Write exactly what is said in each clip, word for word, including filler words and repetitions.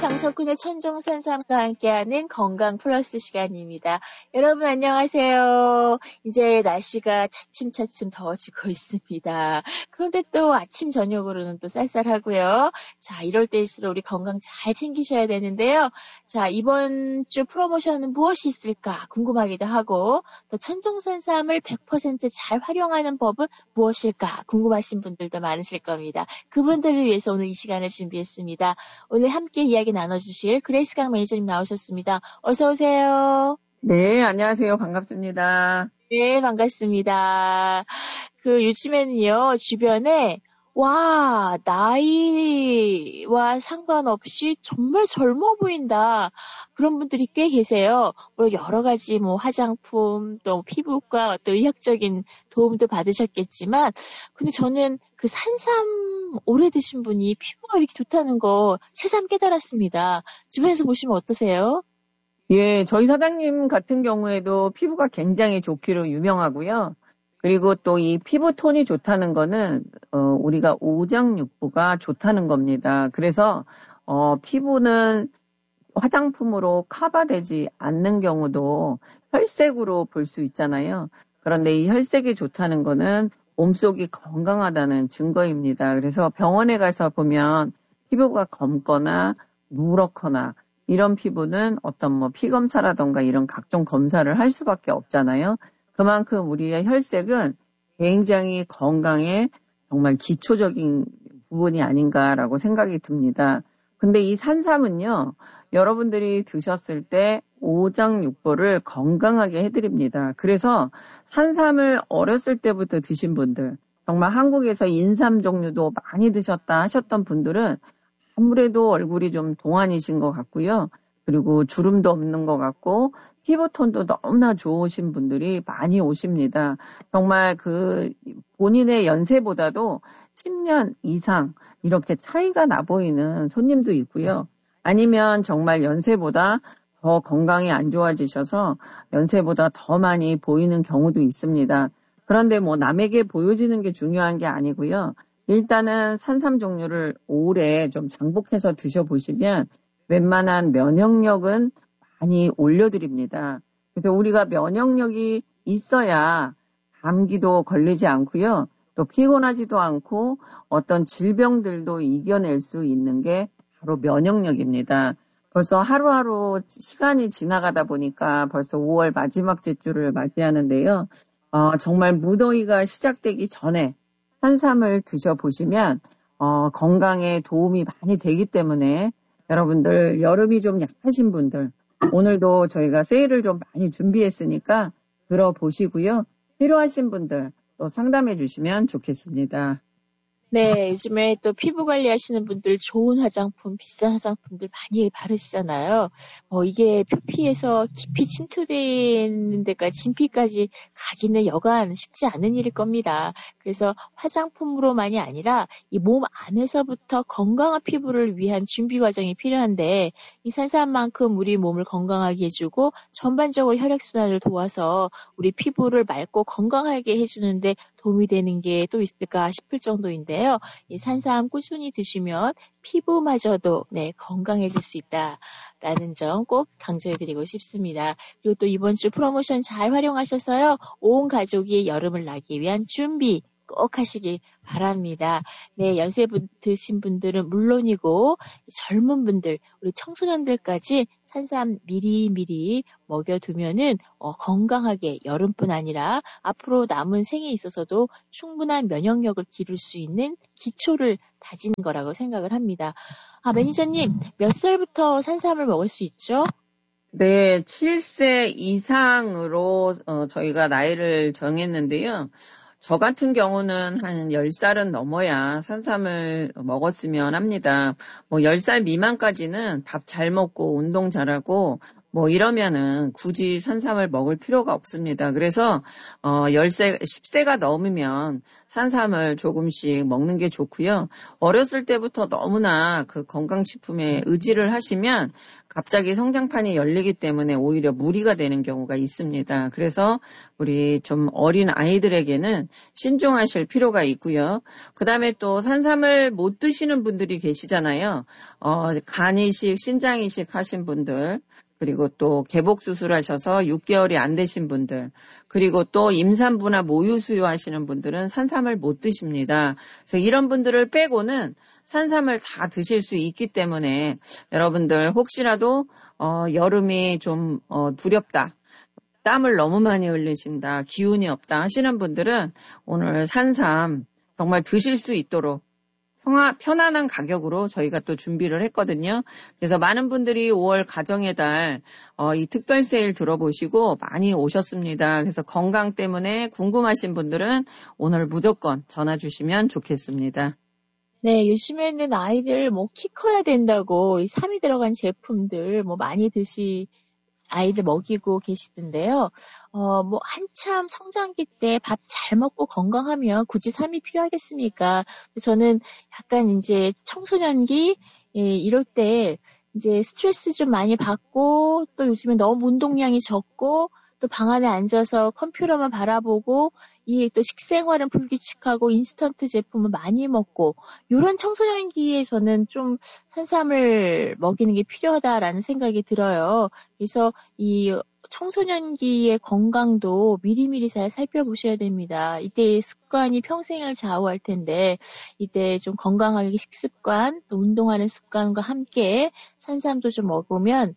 장석훈의 천종산삼과 함께하는 건강 플러스 시간입니다. 여러분 안녕하세요. 이제 날씨가 차츰차츰 더워지고 있습니다. 그런데 또 아침 저녁으로는 또 쌀쌀하고요. 자, 이럴 때일수록 우리 건강 잘 챙기셔야 되는데요. 자, 이번 주 프로모션은 무엇이 있을까 궁금하기도 하고, 또 천종산삼을 백 퍼센트 잘 활용하는 법은 무엇일까 궁금하신 분들도 많으실 겁니다. 그분들을 위해서 오늘 이 시간을 준비했습니다. 오늘 함께 이야기 나눠주실 그레이스 강 매니저님 나오셨습니다. 어서 오세요. 네, 안녕하세요. 반갑습니다. 네, 반갑습니다. 그 요즘에는요, 주변에 와, 나이와 상관없이 정말 젊어 보인다. 그런 분들이 꽤 계세요. 물론 여러 가지 뭐 화장품, 또 피부과 또 의학적인 도움도 받으셨겠지만, 근데 저는 그 산삼 오래 드신 분이 피부가 이렇게 좋다는 거 새삼 깨달았습니다. 주변에서 보시면 어떠세요? 예, 저희 사장님 같은 경우에도 피부가 굉장히 좋기로 유명하고요. 그리고 또 이 피부 톤이 좋다는 거는 어, 우리가 오장육부가 좋다는 겁니다. 그래서 어, 피부는 화장품으로 커버되지 않는 경우도 혈색으로 볼 수 있잖아요. 그런데 이 혈색이 좋다는 거는 몸속이 건강하다는 증거입니다. 그래서 병원에 가서 보면 피부가 검거나 누렇거나 이런 피부는 어떤 뭐 피검사라던가 이런 각종 검사를 할 수밖에 없잖아요. 그만큼 우리의 혈색은 굉장히 건강에 정말 기초적인 부분이 아닌가라고 생각이 듭니다. 근데 이 산삼은요, 여러분들이 드셨을 때 오장육부를 건강하게 해드립니다. 그래서 산삼을 어렸을 때부터 드신 분들, 정말 한국에서 인삼 종류도 많이 드셨다 하셨던 분들은 아무래도 얼굴이 좀 동안이신 것 같고요. 그리고 주름도 없는 것 같고 피부톤도 너무나 좋으신 분들이 많이 오십니다. 정말 그 본인의 연세보다도 십 년 이상 이렇게 차이가 나 보이는 손님도 있고요. 아니면 정말 연세보다 더 건강이 안 좋아지셔서 연세보다 더 많이 보이는 경우도 있습니다. 그런데 뭐 남에게 보여지는 게 중요한 게 아니고요. 일단은 산삼 종류를 오래 좀 장복해서 드셔보시면 웬만한 면역력은 많이 올려드립니다. 그래서 우리가 면역력이 있어야 감기도 걸리지 않고요. 또 피곤하지도 않고 어떤 질병들도 이겨낼 수 있는 게 바로 면역력입니다. 벌써 하루하루 시간이 지나가다 보니까 벌써 오월 마지막 주를 맞이하는데요. 어, 정말 무더위가 시작되기 전에 산삼을 드셔보시면 어, 건강에 도움이 많이 되기 때문에 여러분들 여름이 좀 약하신 분들 오늘도 저희가 세일을 좀 많이 준비했으니까 들어보시고요. 필요하신 분들 또 상담해 주시면 좋겠습니다. 네, 요즘에 또 피부 관리하시는 분들 좋은 화장품, 비싼 화장품들 많이 바르시잖아요. 뭐 이게 표피에서 깊이 침투되는 데까지 진피까지 가기는 여간 쉽지 않은 일일 겁니다. 그래서 화장품으로만이 아니라 이 몸 안에서부터 건강한 피부를 위한 준비 과정이 필요한데 이 산삼만큼 우리 몸을 건강하게 해주고 전반적으로 혈액순환을 도와서 우리 피부를 맑고 건강하게 해주는데 도움이 되는 게 또 있을까 싶을 정도인데요. 이 산삼 꾸준히 드시면 피부마저도 네, 건강해질 수 있다라는 점 꼭 강조해드리고 싶습니다. 그리고 또 이번 주 프로모션 잘 활용하셔서요. 온 가족이 여름을 나기 위한 준비 꼭 하시기 바랍니다. 네, 연세 드신 분들은 물론이고 젊은 분들, 우리 청소년들까지 산삼 미리미리 먹여두면은 어, 건강하게 여름뿐 아니라 앞으로 남은 생에 있어서도 충분한 면역력을 기를 수 있는 기초를 다지는 거라고 생각을 합니다. 아, 매니저님, 몇 살부터 산삼을 먹을 수 있죠? 네, 칠 세 이상으로 어, 저희가 나이를 정했는데요. 저 같은 경우는 한 열 살은 넘어야 산삼을 먹었으면 합니다. 뭐 열 살 미만까지는 밥 잘 먹고 운동 잘하고 뭐 이러면은 굳이 산삼을 먹을 필요가 없습니다. 그래서 어 열 세, 십 세가 넘으면 산삼을 조금씩 먹는 게 좋고요. 어렸을 때부터 너무나 그 건강식품에 의지를 하시면 갑자기 성장판이 열리기 때문에 오히려 무리가 되는 경우가 있습니다. 그래서 우리 좀 어린 아이들에게는 신중하실 필요가 있고요. 그 다음에 또 산삼을 못 드시는 분들이 계시잖아요. 어, 간이식, 신장이식 하신 분들, 그리고 또 개복 수술하셔서 육 개월이 안 되신 분들, 그리고 또 임산부나 모유 수유하시는 분들은 산삼을 못 드십니다. 그래서 이런 분들을 빼고는 산삼을 다 드실 수 있기 때문에 여러분들 혹시라도 어, 여름이 좀 어, 두렵다, 땀을 너무 많이 흘리신다, 기운이 없다 하시는 분들은 오늘 산삼 정말 드실 수 있도록 평화, 편안한 가격으로 저희가 또 준비를 했거든요. 그래서 많은 분들이 오월 가정의 달, 어, 이 특별 세일 들어보시고 많이 오셨습니다. 그래서 건강 때문에 궁금하신 분들은 오늘 무조건 전화 주시면 좋겠습니다. 네, 요즘에는 아이들 뭐 키 커야 된다고 이 삼이 들어간 제품들 뭐 많이 드시, 아이들 먹이고 계시던데요. 어, 뭐, 한참 성장기 때 밥 잘 먹고 건강하면 굳이 삼이 필요하겠습니까? 저는 약간 이제 청소년기, 예, 이럴 때 이제 스트레스 좀 많이 받고 또 요즘에 너무 운동량이 적고 또 방 안에 앉아서 컴퓨터만 바라보고 이 또 식생활은 불규칙하고 인스턴트 제품을 많이 먹고 이런 청소년기에 저는 좀 산삼을 먹이는 게 필요하다라는 생각이 들어요. 그래서 이 청소년기의 건강도 미리미리 잘 살펴보셔야 됩니다. 이때의 습관이 평생을 좌우할 텐데 이때 좀 건강하게 식습관 또 운동하는 습관과 함께 산삼도 좀 먹으면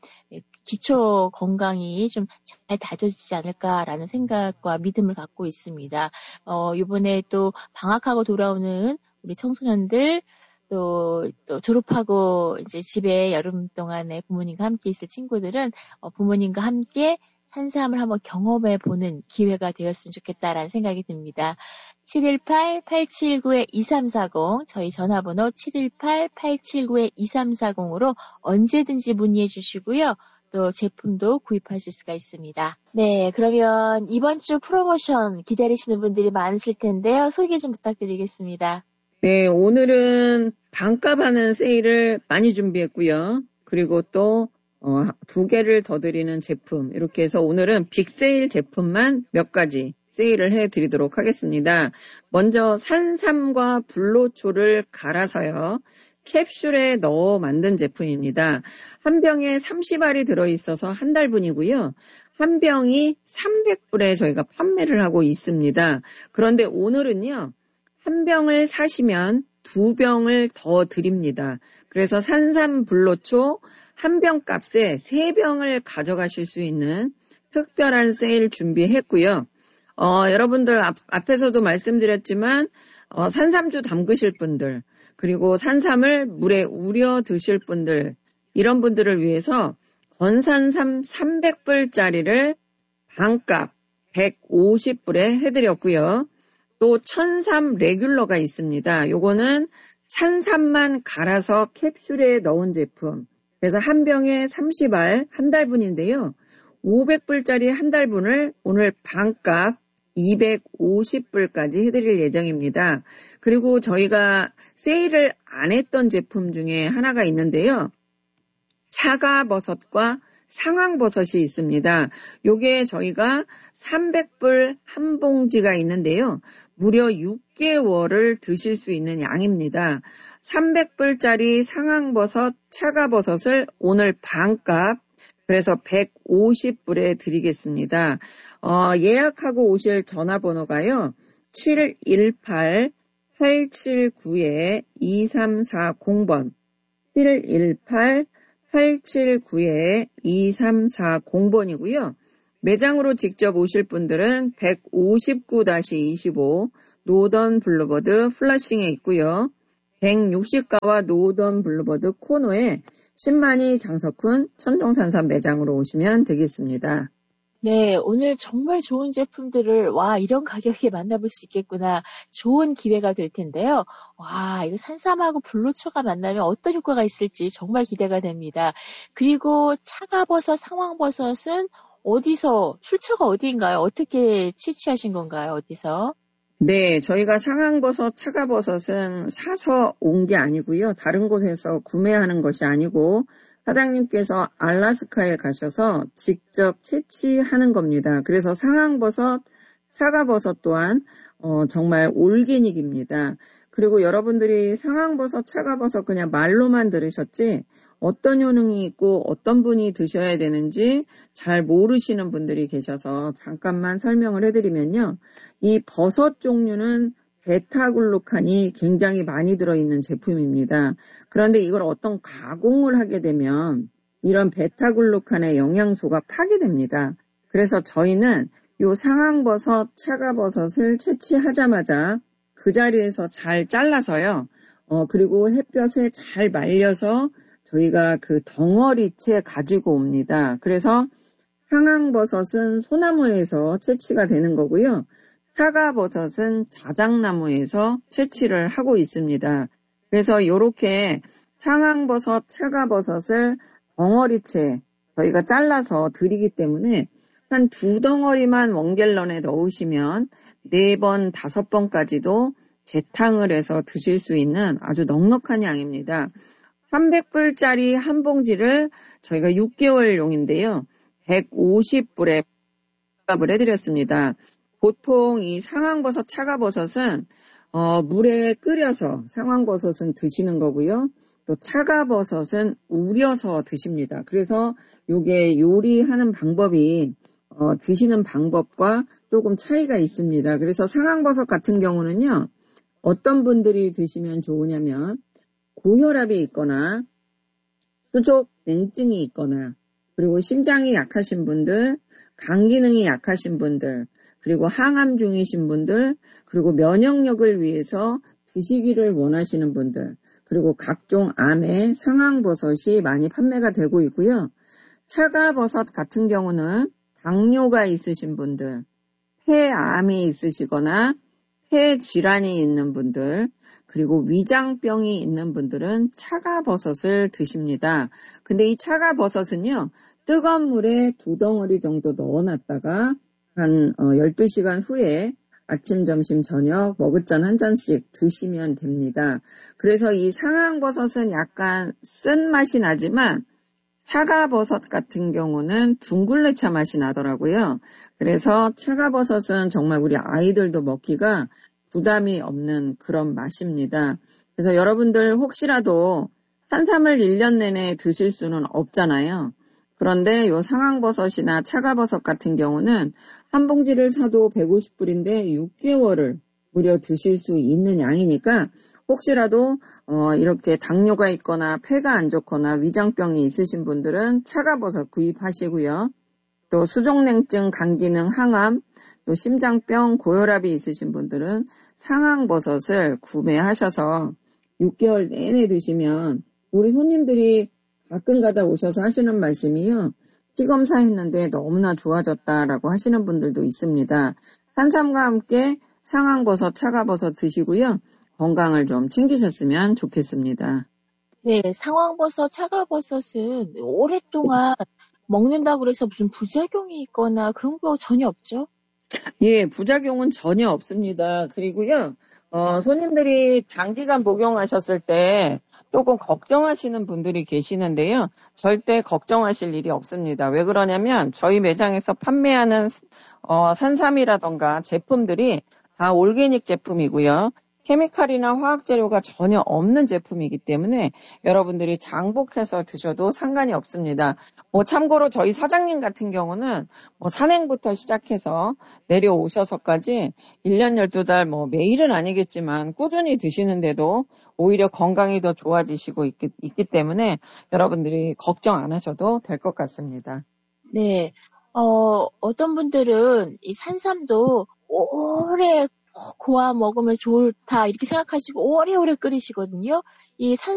기초 건강이 좀 잘 다져지지 않을까라는 생각과 믿음을 갖고 있습니다. 어, 이번에 또 방학하고 돌아오는 우리 청소년들 또, 또 졸업하고 이제 집에 여름 동안에 부모님과 함께 있을 친구들은 어, 부모님과 함께 산삼을 한번 경험해 보는 기회가 되었으면 좋겠다라는 생각이 듭니다. 칠일팔 팔칠구 이삼사공 저희 전화번호 칠일팔 팔칠구 이삼사공으로 언제든지 문의해 주시고요. 또 제품도 구입하실 수가 있습니다. 네, 그러면 이번 주 프로모션 기다리시는 분들이 많으실 텐데요. 소개 좀 부탁드리겠습니다. 네, 오늘은 반값 하는 세일을 많이 준비했고요. 그리고 또 어, 두 개를 더 드리는 제품, 이렇게 해서 오늘은 빅세일 제품만 몇 가지 세일을 해드리도록 하겠습니다. 먼저 산삼과 불로초를 갈아서요, 캡슐에 넣어 만든 제품입니다. 한 병에 삼십 알이 들어있어서 한 달분이고요. 한 병이 삼백 불에 저희가 판매를 하고 있습니다. 그런데 오늘은요, 한 병을 사시면 두 병을 더 드립니다. 그래서 산삼 불로초 한 병 값에 세 병을 가져가실 수 있는 특별한 세일 준비했고요. 어, 여러분들 앞, 앞에서도 말씀드렸지만 어, 산삼주 담그실 분들, 그리고 산삼을 물에 우려 드실 분들, 이런 분들을 위해서 건산삼 삼백 불짜리를 반값 백오십 불에 해드렸고요. 또 천삼 레귤러가 있습니다. 요거는 산삼만 갈아서 캡슐에 넣은 제품. 그래서 한 병에 삼십 알 한 달분인데요. 오백 불짜리 한 달분을 오늘 반값 이백오십 불까지 해드릴 예정입니다. 그리고 저희가 세일을 안 했던 제품 중에 하나가 있는데요. 차가버섯과 상황버섯이 있습니다. 요게 저희가 삼백 불 한 봉지가 있는데요. 무려 육 개월을 드실 수 있는 양입니다. 삼백 불짜리 상황버섯, 차가버섯을 오늘 반값, 그래서 백오십 불에 드리겠습니다. 어, 예약하고 오실 전화번호가요. 칠일팔 팔칠구 이삼사공 번, 칠일팔 팔칠구 이삼사공 번이고요. 매장으로 직접 오실 분들은 백오십구 이십오 노던 블루버드 플러싱에 있고요. 백육십 가와 노던 블루버드 코너에 신만이 장석훈 천종산삼 매장으로 오시면 되겠습니다. 네, 오늘 정말 좋은 제품들을, 와, 이런 가격에 만나볼 수 있겠구나. 좋은 기회가 될 텐데요. 와, 이거 산삼하고 불로초가 만나면 어떤 효과가 있을지 정말 기대가 됩니다. 그리고 차가버섯, 상황버섯은 어디서, 출처가 어디인가요? 어떻게 채취하신 건가요? 어디서? 네, 저희가 상황버섯, 차가버섯은 사서 온 게 아니고요. 다른 곳에서 구매하는 것이 아니고 사장님께서 알래스카에 가셔서 직접 채취하는 겁니다. 그래서 상황버섯, 차가버섯 또한 어, 정말 올게닉입니다. 그리고 여러분들이 상황버섯, 차가버섯 그냥 말로만 들으셨지 어떤 효능이 있고 어떤 분이 드셔야 되는지 잘 모르시는 분들이 계셔서 잠깐만 설명을 해드리면요. 이 버섯 종류는 베타글루칸이 굉장히 많이 들어있는 제품입니다. 그런데 이걸 어떤 가공을 하게 되면 이런 베타글루칸의 영양소가 파괴됩니다. 그래서 저희는 이 상황버섯, 차가버섯을 채취하자마자 그 자리에서 잘 잘라서요. 어, 그리고 햇볕에 잘 말려서 저희가 그 덩어리째 가지고 옵니다. 그래서 상황버섯은 소나무에서 채취가 되는 거고요. 차가버섯은 자작나무에서 채취를 하고 있습니다. 그래서 이렇게 상황버섯, 차가버섯을 덩어리째 저희가 잘라서 드리기 때문에 한 두 덩어리만 원갤런에 넣으시면 네 번, 다섯 번까지도 재탕을 해서 드실 수 있는 아주 넉넉한 양입니다. 삼백 불짜리 한 봉지를 저희가 육 개월용인데요. 백오십 불에 값을 해드렸습니다. 보통 이 상황버섯, 차가버섯은 어, 물에 끓여서 상황버섯은 드시는 거고요. 또 차가버섯은 우려서 드십니다. 그래서 요게 요리하는 방법이 어, 드시는 방법과 조금 차이가 있습니다. 그래서 상황버섯 같은 경우는요. 어떤 분들이 드시면 좋으냐면 고혈압이 있거나 수족 냉증이 있거나 그리고 심장이 약하신 분들, 간 기능이 약하신 분들, 그리고 항암 중이신 분들, 그리고 면역력을 위해서 드시기를 원하시는 분들, 그리고 각종 암에 상황버섯이 많이 판매가 되고 있고요. 차가버섯 같은 경우는 당뇨가 있으신 분들, 폐암이 있으시거나 폐 질환이 있는 분들, 그리고 위장병이 있는 분들은 차가버섯을 드십니다. 근데 이 차가버섯은요, 뜨거운 물에 두 덩어리 정도 넣어놨다가 한 열두 시간 후에 아침, 점심, 저녁 머그잔 한 잔씩 드시면 됩니다. 그래서 이 상황버섯은 약간 쓴 맛이 나지만 차가버섯 같은 경우는 둥글레차 맛이 나더라고요. 그래서 차가버섯은 정말 우리 아이들도 먹기가 부담이 없는 그런 맛입니다. 그래서 여러분들 혹시라도 산삼을 일 년 내내 드실 수는 없잖아요. 그런데 요 상황버섯이나 차가버섯 같은 경우는 한 봉지를 사도 백오십 불인데 육 개월을 무려 드실 수 있는 양이니까 혹시라도 어, 이렇게 당뇨가 있거나 폐가 안 좋거나 위장병이 있으신 분들은 차가버섯 구입하시고요. 또 수족냉증, 간기능, 항암, 또 심장병, 고혈압이 있으신 분들은 상황버섯을 구매하셔서 육 개월 내내 드시면 우리 손님들이 가끔 가다 오셔서 하시는 말씀이요. 피검사 했는데 너무나 좋아졌다라고 하시는 분들도 있습니다. 산삼과 함께 상황버섯, 차가버섯 드시고요. 건강을 좀 챙기셨으면 좋겠습니다. 네, 상황버섯, 차가버섯은 오랫동안 먹는다고 그래서 무슨 부작용이 있거나 그런 거 전혀 없죠? 예, 부작용은 전혀 없습니다. 그리고요, 어, 손님들이 장기간 복용하셨을 때 조금 걱정하시는 분들이 계시는데요. 절대 걱정하실 일이 없습니다. 왜 그러냐면 저희 매장에서 판매하는 어, 산삼이라던가 제품들이 다 올게닉 제품이고요. 케미칼이나 화학재료가 전혀 없는 제품이기 때문에 여러분들이 장복해서 드셔도 상관이 없습니다. 뭐 참고로 저희 사장님 같은 경우는 뭐 산행부터 시작해서 내려오셔서까지 일 년 열두 달 뭐 매일은 아니겠지만 꾸준히 드시는데도 오히려 건강이 더 좋아지시고 있기, 있기 때문에 여러분들이 걱정 안 하셔도 될 것 같습니다. 네, 어, 어떤 분들은 이 산삼도 오래 고아 먹으면 좋다 이렇게 생각하시고 오래오래 끓이시거든요. 이 산